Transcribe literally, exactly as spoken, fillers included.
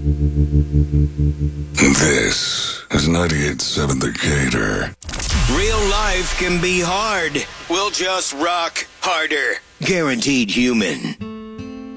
This is ninety-eight point seven The Gator. Real life can be hard. We'll just rock harder. Guaranteed Human.